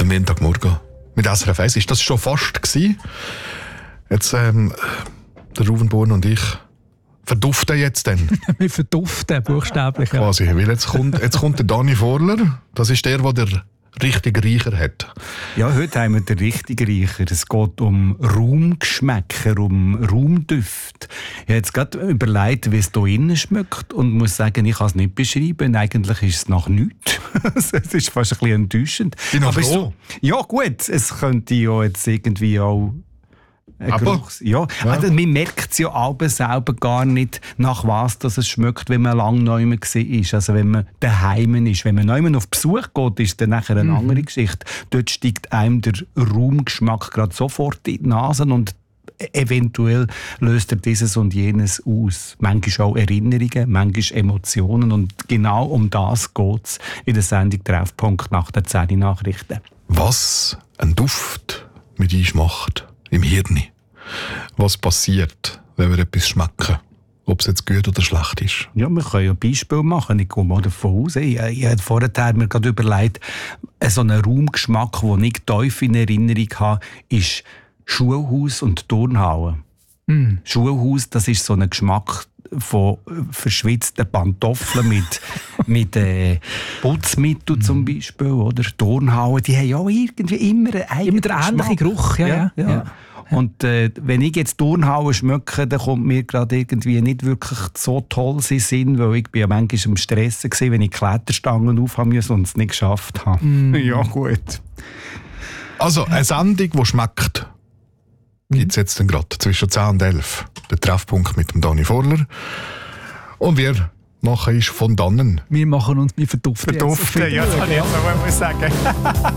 am Montagmorgen mit SRF 1. Ist das schon fast gewesen? Jetzt, der Ruven Born und ich verduften jetzt dann. Wir verduften, buchstäblich. Ja. Quasi, weil jetzt kommt der Dani Vorler. Das ist der richtig Reicher hat. Ja, heute haben wir den richtigen Reicher. Es geht um Raumgeschmäcker, um Raumdüfte. Ich habe jetzt gerade überlegt, wie es hier innen schmeckt und muss sagen, ich kann es nicht beschreiben. Eigentlich ist es nach nichts. Es ist fast ein bisschen enttäuschend. Bin noch froh. Ja gut, es könnte ja jetzt irgendwie auch... Ja. Also, man merkt es ja aber selber gar nicht, nach was das es schmeckt, wenn man lange neu war. Also wenn man daheim ist. Wenn man neu auf Besuch geht, ist dann nachher eine andere Geschichte. Dort steigt einem der Raumgeschmack gerade sofort in die Nase und eventuell löst er dieses und jenes aus. Manchmal auch Erinnerungen, manchmal Emotionen. Und genau um das geht es in der Sendung «Treffpunkt» nach den 10 Nachrichten. Was ein Duft mit uns macht im Hirn. Was passiert, wenn wir etwas schmecken? Ob es jetzt gut oder schlecht ist. Ja, wir können ja ein Beispiel machen. Ich komme mal davon aus. Ich habe vorher mir gerade überlegt, so einen Raumgeschmack, den ich tief in Erinnerung habe, ist Schulhaus und Turnhalle. Schulhaus, das ist so ein Geschmack von verschwitzten Pantoffeln mit Putzmittel zum Beispiel, oder Turnhalle. Die haben ja auch irgendwie immer einen der ähnliche Geruch. Ja. Und wenn ich jetzt Turnhalle schmecke, dann kommt mir gerade irgendwie nicht wirklich so toll in Sinn, weil ich bin ja manchmal im Stress war, wenn ich Kletterstangen aufhaben musste und es nicht geschafft habe. Ja, gut. Also, eine Sendung, die schmeckt, gibt es jetzt gerade zwischen 10 und 11. Der Treffpunkt mit dem Dani Vorler. Und wir machen ist von dannen. Wir verduften. Ja, das kann ich jetzt mal sagen.